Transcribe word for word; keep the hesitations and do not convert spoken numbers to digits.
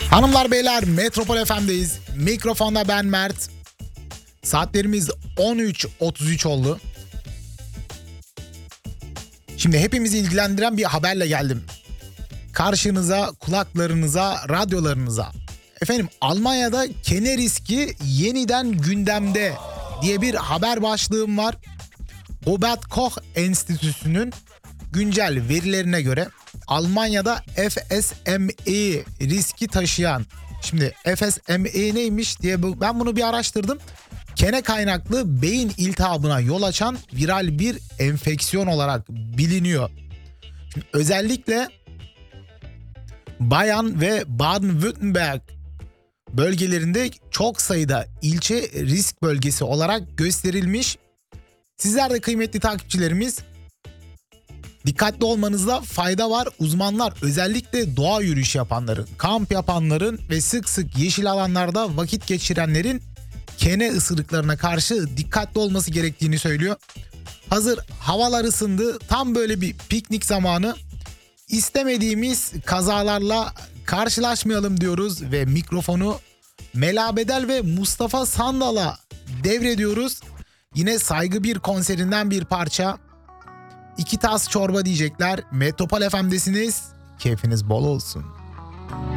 Hanımlar beyler, Metropol F M'deyiz. Mikrofonda ben Mert. Saatlerimiz on üç otuz üç oldu. Şimdi hepimizi ilgilendiren bir haberle geldim. Karşınıza, kulaklarınıza, radyolarınıza. Efendim, Almanya'da kene riski yeniden gündemde diye bir haber başlığım var. Robert Koch Enstitüsü'nün güncel verilerine göre Almanya'da F S M E riski taşıyan, şimdi F S M E neymiş diye ben bunu bir araştırdım. Kene kaynaklı beyin iltihabına yol açan viral bir enfeksiyon olarak biliniyor. Şimdi özellikle Bayern ve Baden-Württemberg bölgelerinde çok sayıda ilçe risk bölgesi olarak gösterilmiş. Sizler de kıymetli takipçilerimiz, dikkatli olmanızda fayda var. Uzmanlar özellikle doğa yürüyüşü yapanların, kamp yapanların ve sık sık yeşil alanlarda vakit geçirenlerin kene ısırıklarına karşı dikkatli olması gerektiğini söylüyor. Hazır havalar ısındı, tam böyle bir piknik zamanı, istemediğimiz kazalarla karşılaşmayalım diyoruz ve mikrofonu Mela Bedel ve Mustafa Sandal'a devrediyoruz. Yine Saygı Bir konserinden bir parça. İki tas çorba diyecekler. Metropol F M'desiniz. Keyfiniz bol olsun.